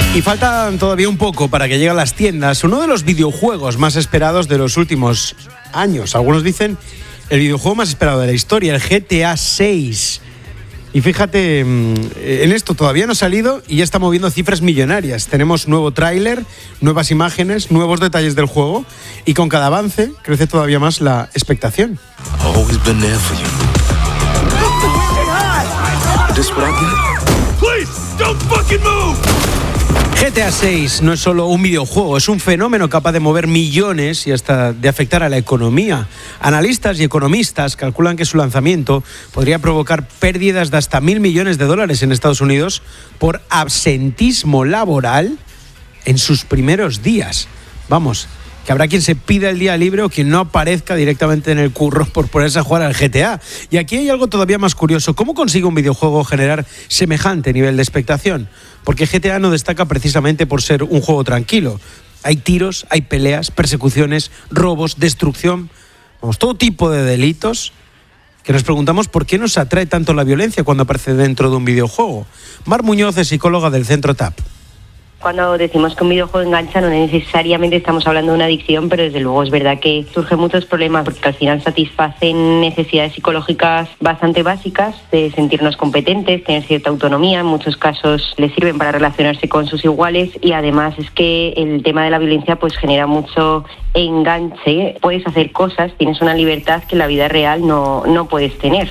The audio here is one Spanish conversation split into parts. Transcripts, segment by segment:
Y falta todavía un poco para que llegue a las tiendas uno de los videojuegos más esperados de los últimos años. Algunos dicen el videojuego más esperado de la historia, el GTA 6. Y fíjate, en esto todavía no ha salido y ya está moviendo cifras millonarias. Tenemos nuevo tráiler, nuevas imágenes, nuevos detalles del juego y con cada avance crece todavía más la expectación. GTA 6 no es solo un videojuego, es un fenómeno capaz de mover millones y hasta de afectar a la economía. Analistas y economistas calculan que su lanzamiento podría provocar pérdidas de hasta $1.000 millones en Estados Unidos por absentismo laboral en sus primeros días. Vamos, que habrá quien se pida el día libre o quien no aparezca directamente en el curro por ponerse a jugar al GTA. Y aquí hay algo todavía más curioso. ¿Cómo consigue un videojuego generar semejante nivel de expectación? Porque GTA no destaca precisamente por ser un juego tranquilo. Hay tiros, hay peleas, persecuciones, robos, destrucción, vamos, todo tipo de delitos que nos preguntamos por qué nos atrae tanto la violencia cuando aparece dentro de un videojuego. Mar Muñoz es psicóloga del Centro TAP. Cuando decimos que un videojuego engancha, no necesariamente estamos hablando de una adicción, pero desde luego es verdad que surgen muchos problemas porque al final satisfacen necesidades psicológicas bastante básicas de sentirnos competentes, tener cierta autonomía, en muchos casos les sirven para relacionarse con sus iguales y además es que el tema de la violencia pues genera mucho enganche, puedes hacer cosas, tienes una libertad que en la vida real no puedes tener.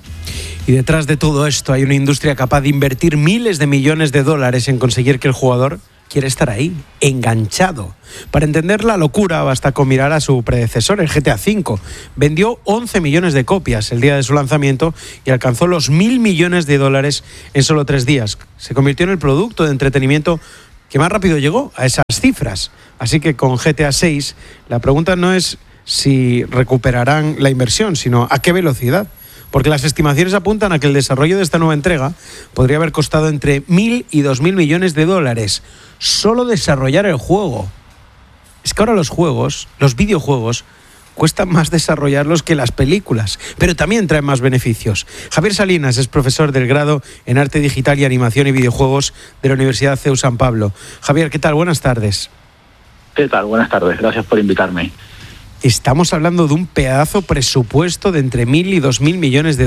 Y detrás de todo esto hay una industria capaz de invertir miles de millones de dólares en conseguir que el jugador quiera estar ahí, enganchado. Para entender la locura basta con mirar a su predecesor, el GTA V. Vendió 11 millones de copias el día de su lanzamiento y alcanzó los $1.000 millones en solo 3 días. Se convirtió en el producto de entretenimiento que más rápido llegó a esas cifras. Así que con GTA 6 la pregunta no es si recuperarán la inversión, sino a qué velocidad. Porque las estimaciones apuntan a que el desarrollo de esta nueva entrega podría haber costado entre $1.000 y $2.000 millones. Solo desarrollar el juego. Es que ahora los videojuegos, cuesta más desarrollarlos que las películas, pero también traen más beneficios. Javier Salinas es profesor del grado en Arte Digital y Animación y Videojuegos de la Universidad CEU San Pablo. Javier, ¿qué tal? Buenas tardes. ¿Qué tal? Buenas tardes. Gracias por invitarme. Estamos hablando de un pedazo presupuesto de entre $1.000 y $2.000 millones.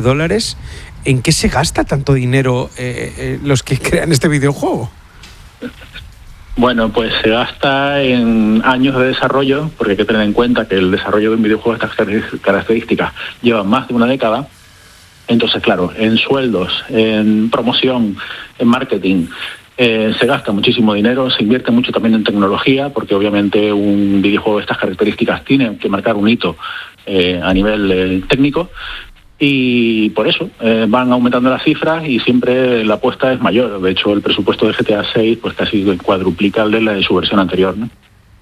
¿En qué se gasta tanto dinero los que crean este videojuego? Bueno, pues se gasta en años de desarrollo, porque hay que tener en cuenta que el desarrollo de un videojuego de estas características lleva más de una década. Entonces, claro, en sueldos, en promoción, en marketing, se gasta muchísimo dinero, se invierte mucho también en tecnología, porque obviamente un videojuego de estas características tiene que marcar un hito a nivel técnico, y por eso van aumentando las cifras y siempre la apuesta es mayor. De hecho, el presupuesto de GTA 6 pues casi cuadruplica el de la de su versión anterior, ¿no?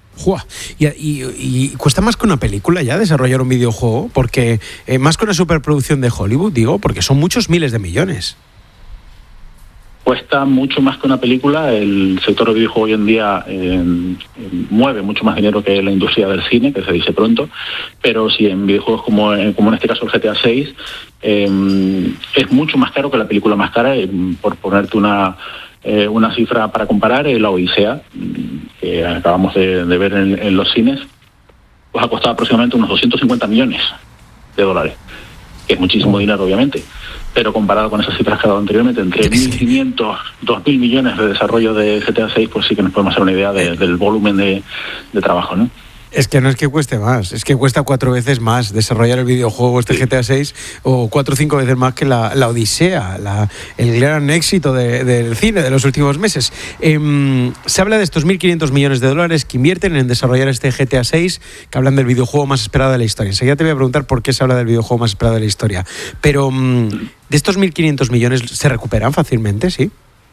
¿Y cuesta más que una película ya desarrollar un videojuego? Porque más que una superproducción de Hollywood, digo, porque son muchos miles de millones. Cuesta mucho más que una película. El sector de videojuego hoy en día mueve mucho más dinero que la industria del cine, que se dice pronto, pero sí, en videojuegos como en este caso el GTA 6 es mucho más caro que la película más cara. Por ponerte una cifra para comparar, la Odisea, que acabamos de ver en los cines, pues ha costado aproximadamente unos $250 millones, que es muchísimo dinero obviamente, pero comparado con esas cifras que he dado anteriormente, entre 1.500, 2.000 millones de desarrollo de GTA 6, pues sí que nos podemos hacer una idea del volumen de trabajo, ¿no? Es que no es que cueste más, es que cuesta 4 veces más desarrollar el videojuego GTA 6 o 4 o 5 veces más que la Odisea, el gran éxito del cine de los últimos meses. Se habla de estos 1.500 millones que invierten en desarrollar este GTA 6, que hablan del videojuego más esperado de la historia. Enseguida te voy a preguntar por qué se habla del videojuego más esperado de la historia. Pero de estos 1.500 millones, ¿se recuperan fácilmente, sí?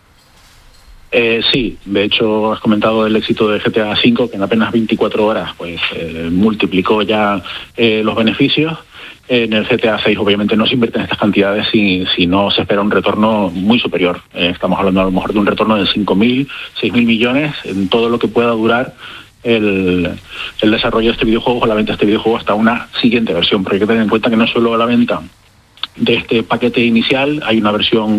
Sí, de hecho has comentado el éxito de GTA V, que en apenas 24 horas pues multiplicó ya los beneficios. En el GTA 6 obviamente no se invierten estas cantidades si no se espera un retorno muy superior. Estamos hablando a lo mejor de un retorno de 5.000, 6.000 millones en todo lo que pueda durar el desarrollo de este videojuego o la venta de este videojuego hasta una siguiente versión, porque hay que tener en cuenta que no solo la venta de este paquete inicial, hay una versión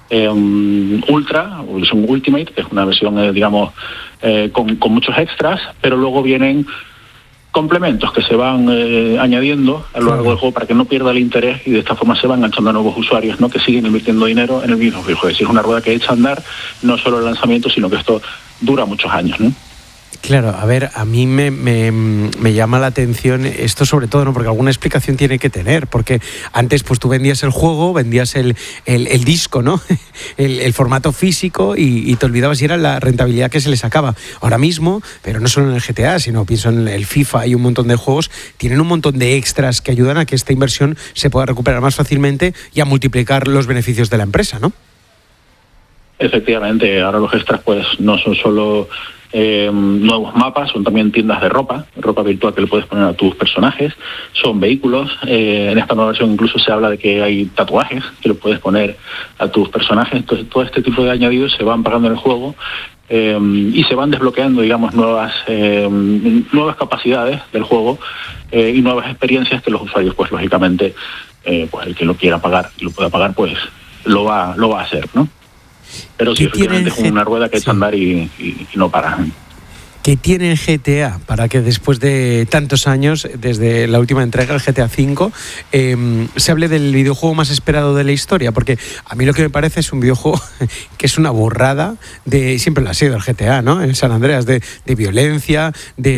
Ultra, o versión Ultimate, que es una versión, digamos, con muchos extras, pero luego vienen complementos que se van añadiendo a lo largo del juego para que no pierda el interés, y de esta forma se van enganchando a nuevos usuarios, ¿no?, que siguen invirtiendo dinero en el mismo videojuego. Es decir, es una rueda que echa a andar no solo el lanzamiento, sino que esto dura muchos años, ¿no? Claro, a ver, a mí me llama la atención esto sobre todo, ¿no? Porque alguna explicación tiene que tener, porque antes pues tú vendías el juego, vendías el disco, ¿no? el formato físico y te olvidabas, y era la rentabilidad que se le sacaba. Ahora mismo, pero no solo en el GTA, sino pienso en el FIFA y un montón de juegos, tienen un montón de extras que ayudan a que esta inversión se pueda recuperar más fácilmente y a multiplicar los beneficios de la empresa, ¿no? Efectivamente, ahora los extras pues no son solo nuevos mapas, son también tiendas de ropa virtual que le puedes poner a tus personajes, son vehículos, en esta nueva versión incluso se habla de que hay tatuajes que le puedes poner a tus personajes. Entonces todo este tipo de añadidos se van pagando en el juego y se van desbloqueando, digamos, nuevas capacidades del juego y nuevas experiencias que los usuarios, pues lógicamente, pues el que lo quiera pagar y lo pueda pagar, pues lo va a hacer, ¿no? Pero sí, efectivamente es una rueda que echa a andar y no para. ¿Qué tiene el GTA para que después de tantos años, desde la última entrega, el GTA V, se hable del videojuego más esperado de la historia? Porque a mí lo que me parece es un videojuego que es una burrada, siempre lo ha sido el GTA, ¿no? En San Andreas, de violencia,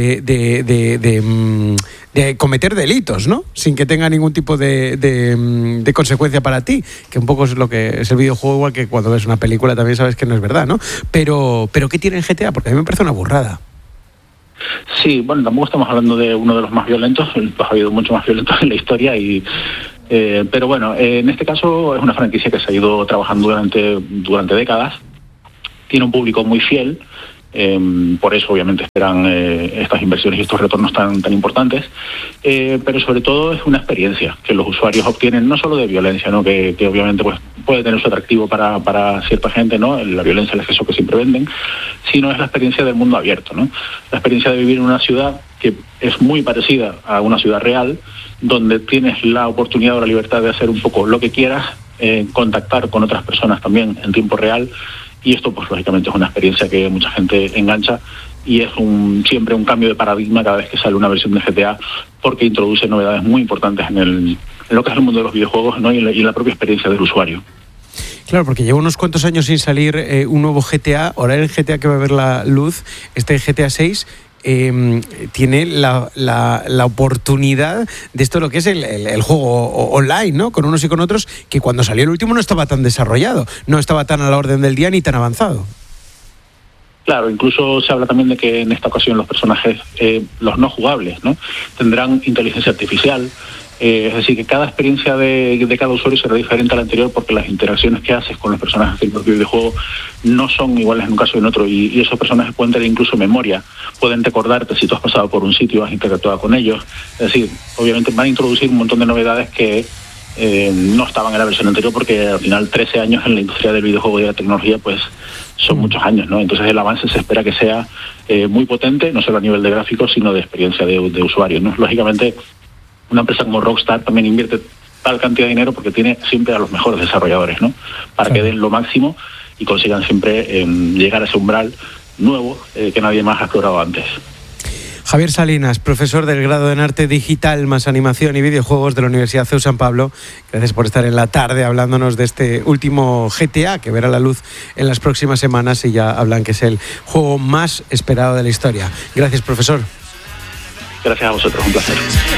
de cometer delitos, ¿no? Sin que tenga ningún tipo de consecuencia para ti, que un poco es lo que es el videojuego, igual que cuando ves una película también sabes que no es verdad, ¿no? Pero ¿qué tiene el GTA? Porque a mí me parece una burrada. Sí, bueno, tampoco estamos hablando de uno de los más violentos, ha habido mucho más violentos en la historia, pero bueno, en este caso es una franquicia que se ha ido trabajando durante décadas, tiene un público muy fiel, por eso obviamente esperan estas inversiones y estos retornos tan importantes, pero sobre todo es una experiencia que los usuarios obtienen, no solo de violencia, ¿no?, que obviamente pues puede tener su atractivo para cierta gente, ¿no?, la violencia, el exceso que siempre venden, sino es la experiencia del mundo abierto, ¿no?, la experiencia de vivir en una ciudad que es muy parecida a una ciudad real, donde tienes la oportunidad o la libertad de hacer un poco lo que quieras, contactar con otras personas también en tiempo real. Y esto, pues lógicamente, es una experiencia que mucha gente engancha y es siempre un cambio de paradigma cada vez que sale una versión de GTA, porque introduce novedades muy importantes en lo que es el mundo de los videojuegos, ¿no?, y en la propia experiencia del usuario. Claro, porque lleva unos cuantos años sin salir un nuevo GTA. Ahora el GTA que va a ver la luz, este GTA 6, tiene la oportunidad de esto, lo que es el juego online, ¿no?, con unos y con otros, que cuando salió el último no estaba tan desarrollado, no estaba tan a la orden del día ni tan avanzado. Claro, incluso se habla también de que en esta ocasión los personajes, los no jugables, ¿no?, tendrán inteligencia artificial. Es decir, que cada experiencia de cada usuario será diferente a la anterior, porque las interacciones que haces con los personajes del propio videojuego no son iguales en un caso y en otro, y esos personajes pueden tener incluso memoria, pueden recordarte si tú has pasado por un sitio, has interactuado con ellos. Es decir, obviamente van a introducir un montón de novedades que no estaban en la versión anterior, porque al final 13 años en la industria del videojuego y de la tecnología pues son muchos años, ¿no? Entonces el avance se espera que sea muy potente, no solo a nivel de gráficos, sino de experiencia de usuario, ¿no? Lógicamente, una empresa como Rockstar también invierte tal cantidad de dinero porque tiene siempre a los mejores desarrolladores, ¿no?, para que den lo máximo y consigan siempre llegar a ese umbral nuevo que nadie más ha explorado antes. Javier Salinas, profesor del grado en Arte Digital más Animación y Videojuegos de la Universidad CEU San Pablo, gracias por estar en la tarde hablándonos de este último GTA que verá la luz en las próximas semanas, y ya hablan que es el juego más esperado de la historia. Gracias, profesor. Gracias a vosotros, un placer.